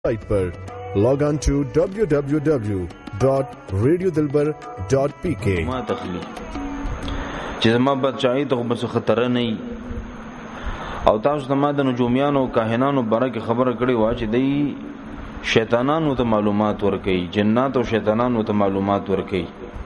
साइट पर log on to www.radiodilbar.pk। ما تخلی چې زما بچای ته بس خطر نه او تاسو ته ما د نجوميانو او کاهنانو برکه خبره کړې و چې دی شیطانانو ته معلومات ورکړي، جنات او شیطانانو ته معلومات ورکړي.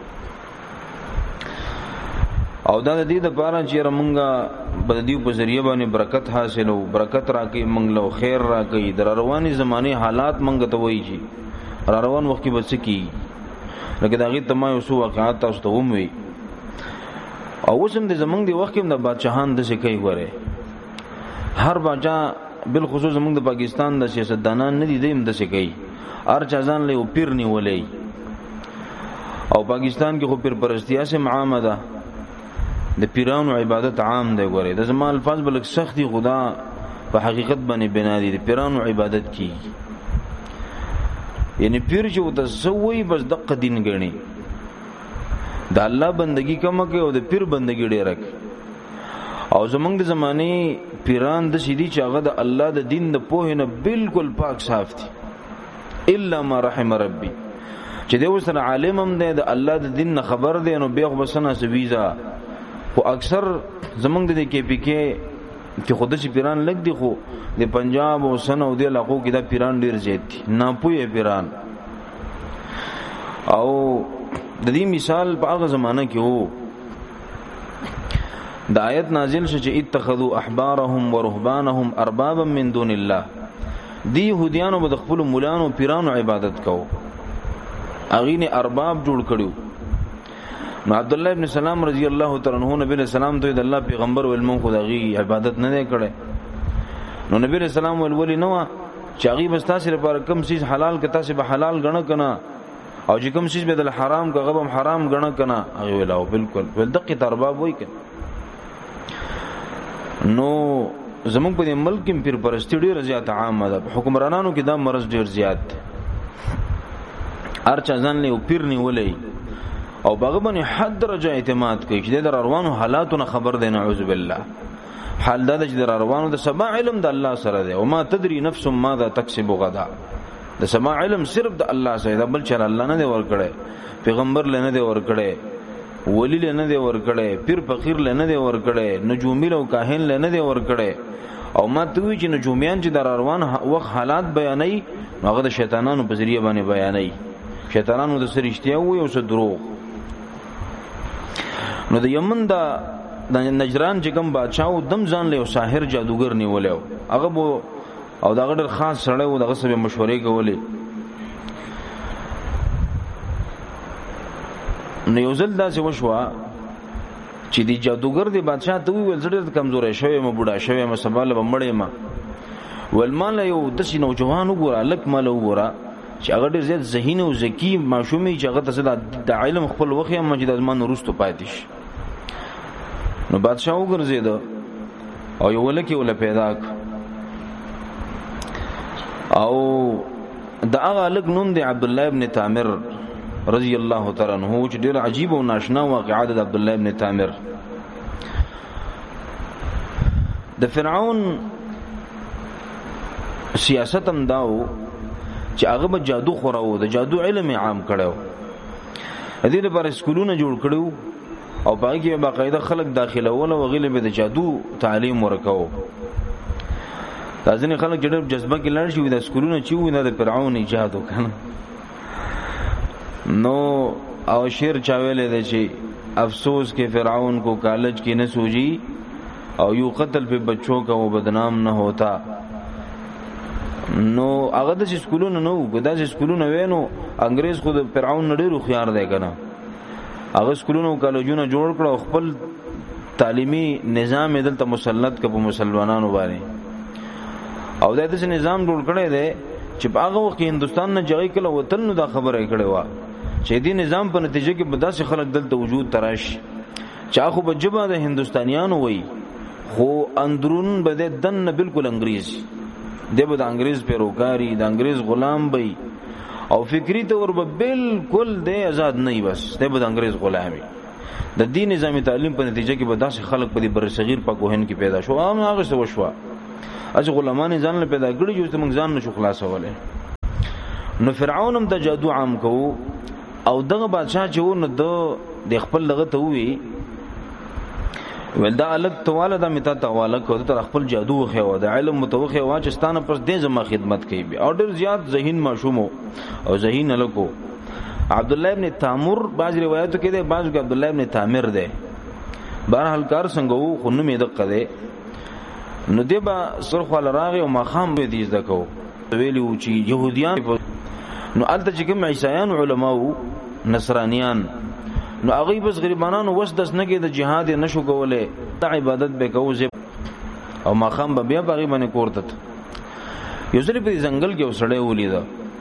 او دا د دې لپاره چې رمونګه بدیو په ذریعہ باندې برکت حاصل او برکت راکې منګ له خیر راکې در رواني زمانه حالات منګ ته وایي چې را روان وخت کې بس کی لکه دا غي تمه اوسو واقعات تاسو ته وموي. او وسم د زمنګ دی وخت کې د بادشاہان د څه کوي غره هر بادشاہ بالخصوص زمنګ د پاکستان د سیاستدانان نه دي دیم د څه کوي هر چا ځان له پیر نیولې. او پاکستان کې خو پیر پرستیا سے عامه ده، د پیرانو عبادت عام دی. غره د زما الفاظ بلک سختی خدا په حقیقت باندې بنا دي، د پیرانو عبادت کی یعنی پیر چې وتسوي بس دقه دین غني د الله بندگی کوم کې او د پیر بندگی ډیر رک. او زمونږ د زمانه پیران د سیدی چې هغه د الله د دین د پوهه نه بالکل پاک صاف دي الا ما رحم ربي، چې دی وسره عالم هم دی د الله د دین نه خبر دی نو بیا خو بسنه سویزا. خو اکثر زمونږ د کې پی کې چې خود شي پیران لګ دي، خو د پنجاب او سن او د علاقو کې دا پیران ډیر زیات دي، ناپوهه پیران. او د دې مثال په هغه زمانہ کې وو د آیت نازل شو چې اتخذوا احبارهم ورهبانهم اربابا من دون الله. دی يهوديانو به د خپل مولانو پیرانو عبادت کوو، اغینه ارباب جوړ کړو. نو عبد الله ابن سلام رضی الله تعالی عنہ نبی رسول الله ته د الله پیغمبر ولمن خدای عبادت نه کړي. نو نبی رسول الله ولولي نو چې هغه بس تاسو لپاره کوم شی حلال کته تاسو به حلال غنه کنه او چې کوم شی به د حرام کا غبم حرام غنه کنه هغه ویلاو بالکل ول دقیق ارباب وای کنه. نو زمون په ملک کې پیر پرستی ډیر زیات عامه ده، حکمرانانو کې دا مرز ډیر زیات ارچا ځان له پیر نیولې او باغ باندې حد درجه اعتماد کوي چې د روانو حالاتونو خبر دی. نعوذ بالله حال دا چې د روانو د سبا علم د الله سره دی، او ما تدري نفس ماذا تکسب غدا. د سما علم صرف د الله سره دی، بل چر الله نه دی ور کړی، پیغمبر نه دی ور کړی، ولی نه دی ور کړی، پیر فقیر نه دی ور کړی، نجومی او کاهن نه دی ور کړی. او ما توی چې نجومیان چې د روان وخت حالات بیانای هغه د شیطانانو په ذریعہ باندې بیانای، شیطانانو د سرشتیا وي او څه دروغ. نو د یمن د نجران چې کوم بادشاہ او دم ځان له ساحر جادوګر نیولیو، هغه بو او دا غډر خاص سره و دغه سبه مشورې کولې. نو یو ځل دا څه وشوا چې دی جادوګر دی بادشاہ ته ویل زړه کمزورې شوی م بوډا شوی م سباله بمړې ما ولمان یو د سې نوجوان وګوره لک مال وګوره چې هغه ډېر زیات ذهین او ذکی معشومي چې هغه ته د علم خپل وخت هم چې د ځمان وروسته پاتې شي. نو بادشاہ وګرځید او یو ولکه ول پیدا او دا هغه لک نوم دی عبد الله ابن تامر رضی الله تعالی عنہ چې ډېر عجیب او ناشنا واقعات د عبد الله ابن تامر. د فرعون سیاست هم داو چې هغه به جادو خوراو، د جادو علم عام کړو، دې لپاره سکولونه جوړ کړو او پای کې باقاعده خلک داخله وله وغیله به د جادو تعلیم ورکاو. ځینې خلک ډېر جذبه کې لړ شي د سکولونه چې و نه د فرعون ایجاد وکړ. نو او شیر چاویلې ده چې افسوس کہ فرعون کو کالج کی نہ سوجی او یو قتل پہ بچوں کا وہ بدنام نہ ہوتا. نو هغه د سکولونو نو ګدا چې سکولونو وینو انګريز خود فرعون ډېر خيار دی کنه، هغه سکولونو کالجونه جوړ کړو، خپل تعلیمي نظام دلته مسلط کړ په مسلمانانو باندې. او دا د نظام جوړ کړی دی چې په هغه وخت هندستان نه جګی کله وطن نو دا خبره کړې و چې دې نظام په نتیجه کې بداسه خلک دلته وجود تراش چا خو بجبه د هندستانیانو وای، خو اندرون بده دن بالکل انګريز دی، به د انګريز پیروکاری د انګريز غلام وای، او فکری تور به بالکل د آزاد نه بس دی، به د انګريز غلامي. د دې نظامی تعلیم په نتیجه کې بداسه خلک په دې بر صغیر پاکوهن کې پیدا شو. هغه څه وشو، از غلامان ځان له پیدا کړی چې موږ ځان نشو خلاصولای. نو فرعون هم د جادو عام کو او دغه بادشاہ چې و نو د خپل دغه ته وی ولدا الګ تواله د متا تواله کو ته خپل جادو خو د علم متوخه واچستانه پر دې زما خدمت کوي او ډیر زیات ذهین ماشوم او ذهین لکو عبد الله ابن تامر بعض روایتو کې ده بعض کې عبد الله ابن تامر ده بهرحال کار څنګه وو خو نو مې دقه ده نو دی با سرخ ول راغي او مخام به دې زکو ویلو چې يهوديان نو الته چې کوم عیسایان علماو نصرانیان نو هغه بس غریبانو وس دس نه کې د جهاد نشو کوله د عبادت به کوو او مخام به بیا باغی باندې کوړت یو ځل په ځنګل کې وسړې ولیدا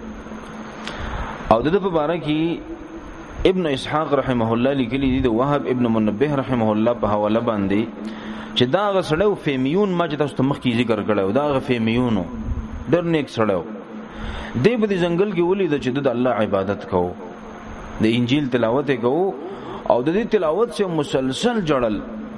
او د په باره کې ابن اسحاق رحمه الله لیکلی دی د وهب ابن منبه رحمه الله په حواله باندې چې دا غسړو فیمیون ما چې تاسو مخ کې ذکر کړو دا غ فیمیونو ډر نیک سړو دی په ځنګل کې ولید چې د الله عبادت کوو د انجیل تلاوت کوو او د دې تلاوت سے مسلسل جړل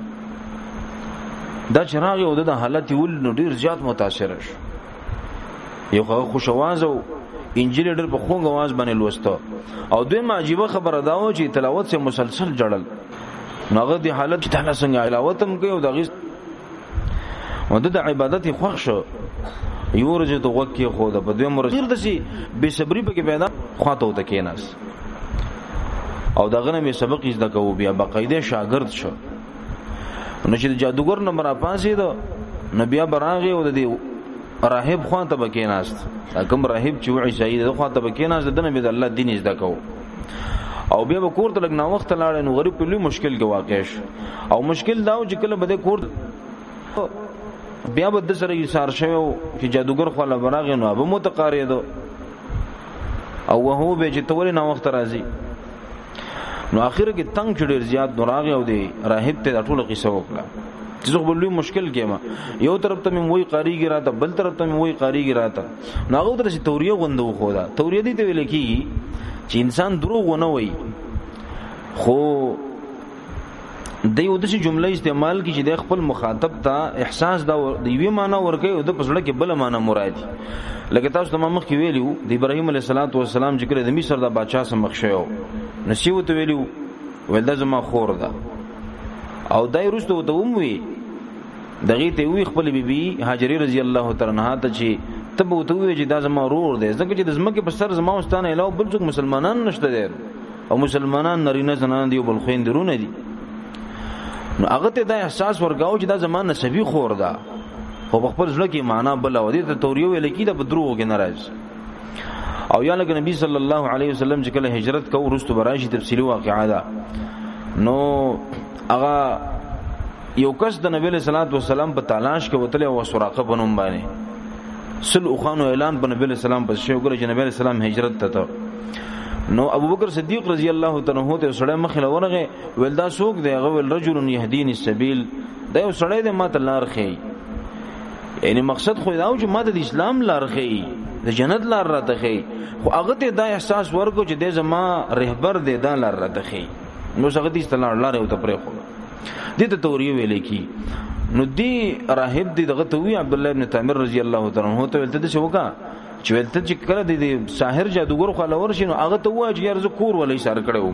دا چراغ او د حالت ول نو ډیر زیات متاثر شو یو خوش आवाज او انجیل ډیر په خوږ आवाज باندې لوسته او دوی عجیب خبره دا و چې تلاوت سے مسلسل جړل نوغه دی حالت چې تعالی څنګه تلاوت هم کوي او دغه او د عبادت خوښ شو یو ورځ ته وکي خو د په دوی مرشد دسي بے صبري په کې پیدا خواته وته کېناس او دغه نه سبق یې زده کوو بیا باقاعده شاګرد شو نو چې جادوګر نمبر پاسې دو نبي براغه او د راهب خواته بکیناست کوم راهب چې عیسائی د خواته بکیناست د نبی د الله دین زده کوو او بیا به کور ته لګ نو وخت لاړ نو غریب په لوی مشکل کې واقع شو او مشکل دا چې کله بده کور بیا به د سره یې سار شوی چې جادوګر خواله براغه نو به متقارید او وهو به چې تول نو وخت راځي نو اخر کې تنگ چډیر زیات نوراغه او دی راهب ته ټول قصه وکړه چې زه بلوي مشکل کېما یو طرف ته مې وای قاریګی راته بل طرف ته مې وای قاریګی راته نو هغه درته توریه غوندو خو دا توریه دي ته ویل کی چې انسان دروغ ونه وای خو د یو داسې جمله استعمال کی چې د خپل مخاطب ته احساس دا د یوې معنی ورکوي او د پسړه کې بل معنی مرادي لکه تاسو ته مخ کې ویلو د ابراهيم عليه السلام ذکر د مصر د بادشاہ سره مخ شو نسیو ته ویلو ولدا زما خور ده او دای رستو ته وموي دغه ته وی خپل بیبي هاجری رضی الله تعالی عنها ته چې تبو ته وی چې دا زما رور ده ځکه چې د زمکه په سر زما واستانه علاوه بل څوک مسلمانان نشته دي او مسلمانان نارینه زنان دي او بل خويندرونه دي نو هغه ته دا احساس ورګاو چې دا زما نسبی خور ده خو په خپل ځل کې معنا بل او دې ته توریو ویل کی دا بدروغ کې ناراض او یا لکه نبی صلی الله علیه وسلم چې کله هجرت کو ورستو براشي تفصیلی واقعا ده نو هغه یو کس د نبی صلی الله علیه وسلم په تلاش کې وتل او سراقه بنوم باندې سل اوخانو اعلان په نبی صلی الله علیه وسلم په شو کړ چې نبی صلی الله علیه وسلم هجرت ته نو ابو بکر صدیق رضی الله تعالی عنہ ته سړی مخ لورغه ولدا سوق دی هغه ول رجل يهديني السبيل دا یو سړی د ماته لار خي یعنی مقصد خو دا و چې ماته د اسلام لار خي د جنت لار راته خي خو هغه ته دا احساس ورکو چې د زما رهبر دی دا لار راته خي نو څنګه دې استلار لار او ته پرې خو دې ته توریه ویلې کی نو دی راهب دی دغه ته وی عبد الله ابن تامر رضی الله تعالی عنہ ته ولته څه وکا چې ولته چې کړه د ساحر جادوګر خو لور شي نو هغه ته وای چې یار ز کور ولې سار کړو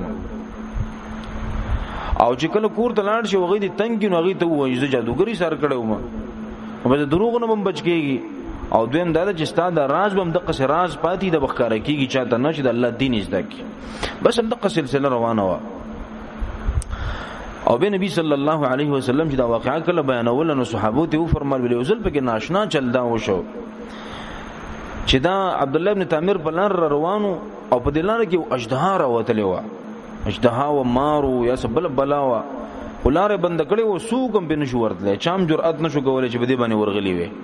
او چې کله کور ته لاړ شي وغه دي تنګ نو هغه ته وای ز جادوګری سار کړو او به دروغ نه بم بچ کیږي او دویم دا چې ستاسو د راز بم د قص راز پاتې د بخکاره کیږي چاته نه چې د الله دین زده کی بس هم د سلسله روانه و او به نبی صلی الله علیه وسلم چې دا واقعا کله بیانول نو صحابه ته فرمایل ویل وزل په کې ناشنا چل دا وشو چې دا عبد الله ابن تامر بلار روانو او په دلاره کې اجدها راوتلی و اجدها و مارو یا سبل بلاوا ولاره بند کړي و سوقم بن شو ورتله چام جرأت نشو کولای چې بده باندې ورغلی وي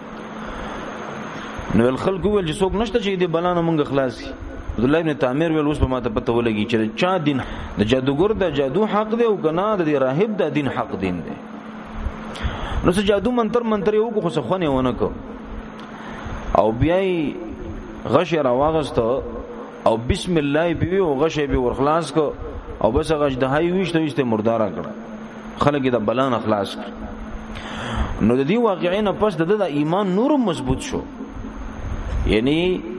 نو الخلق ویل چې څوک نشته چې دې بلانه مونږ خلاصي عبد الله ابن تامر ویل اوس په ماته پته ولګي چې چا دین د جادوګر د جادو حق دی او کنا د راهب د دین حق دین دی نو څه جادو منتر یو کو خو خونه ونه کو او بیاي غش راواغست او بسم الله بي او غش به ورخلاص کو او بس غش د هاي وشته مردارا کړ خلک د بلان اخلاص نو د دې واقعینه پس د ایمان نور مضبوط شو یعنی